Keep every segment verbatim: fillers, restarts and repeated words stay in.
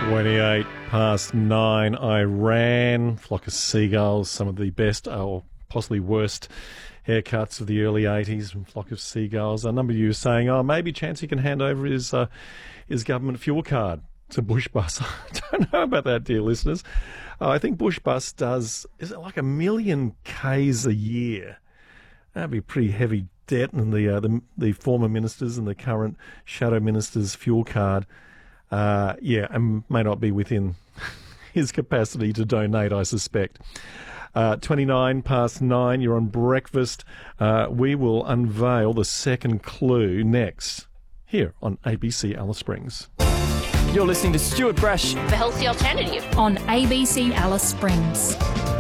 twenty-eight past nine, Iran, flock of seagulls, some of the best or possibly worst haircuts of the early eighties, flock of seagulls. A number of you are saying, oh, maybe Chancey can hand over his, uh, his government fuel card to Bush Bus. I don't know about that, dear listeners. Uh, I think Bush Bus does, is it like a million Ks a year? That'd be a pretty heavy debt, and the, uh, the, the former ministers and the current shadow minister's fuel card Uh, yeah, and may not be within his capacity to donate, I suspect. Uh, twenty-nine past nine, you're on breakfast. Uh, we will unveil the second clue next, here on A B C Alice Springs. You're listening to Stuart Brash, The Healthy Alternative, on A B C Alice Springs.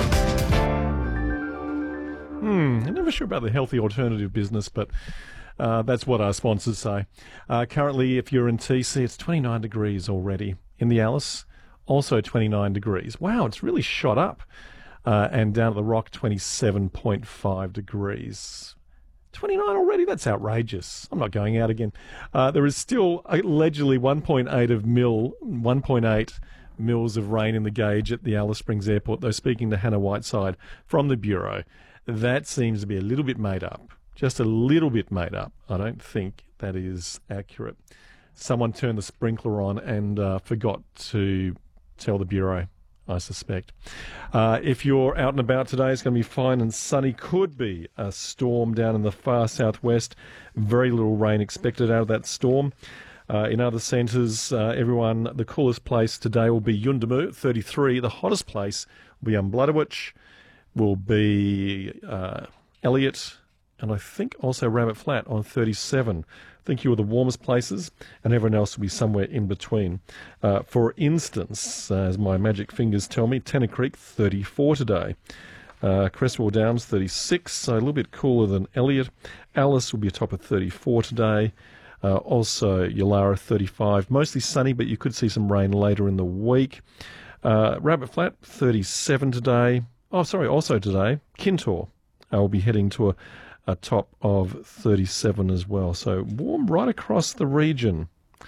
Hmm, I'm never sure about the healthy alternative business, but Uh, that's what our sponsors say. Uh, currently, if you're in T C, it's twenty-nine degrees already. In the Alice, also twenty-nine degrees. Wow, it's really shot up. Uh, and down at the Rock, twenty-seven point five degrees. twenty-nine already? That's outrageous. I'm not going out again. Uh, there is still allegedly one point eight of mil, one point eight mils of rain in the gauge at the Alice Springs Airport, though speaking to Hannah Whiteside from the Bureau, that seems to be a little bit made up. Just a little bit made up. I don't think that is accurate. Someone turned the sprinkler on and uh, forgot to tell the Bureau, I suspect. Uh, if you're out and about today, it's going to be fine and sunny. Could be a storm down in the far southwest. Very little rain expected out of that storm. Uh, in other centres, uh, everyone, the coolest place today will be Yuendumu, thirty-three. The hottest place will be Umbludowitch, will be uh, Elliot, and I think also Rabbit Flat on thirty-seven. I think you are the warmest places, and everyone else will be somewhere in between. Uh, for instance, uh, as my magic fingers tell me, Tennant Creek, thirty-four today. Uh, Crestwell Downs, thirty-six, so a little bit cooler than Elliot. Alice will be a top of thirty-four today. Uh, also, Yulara, thirty-five. Mostly sunny, but you could see some rain later in the week. Uh, Rabbit Flat, thirty-seven today. Oh, sorry, also today, Kintore. I'll be heading to a a top of thirty-seven as well. So warm right across the region.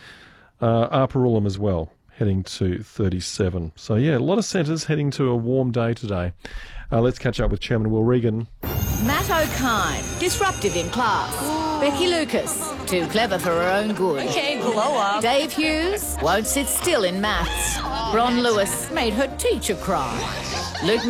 Uh, Arparullum as well, heading to thirty-seven. So yeah, a lot of centres heading to a warm day today. Uh, let's catch up with Chairman Will Regan. Matt O'Kine, disruptive in class. Becky Lucas, too clever for her own good. Okay, blow up. Dave Hughes, won't sit still in maths. Ron Lewis made her teacher cry. Luke